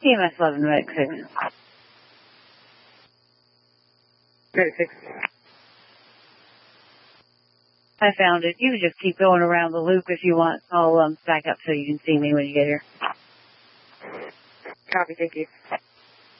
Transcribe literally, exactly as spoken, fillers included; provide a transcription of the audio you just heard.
E M S eleven, medic six. Medic six. I found it. You can just keep going around the loop if you want. I'll um, back up so you can see me when you get here. Copy, thank you.